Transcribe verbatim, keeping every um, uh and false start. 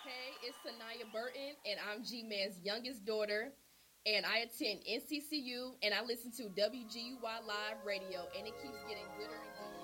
Hey, it's Sanaya Burton, and I'm G Man's youngest daughter, and I attend N C C U, and I listen to W G U Y Live Radio, and it keeps getting gooder and gooder.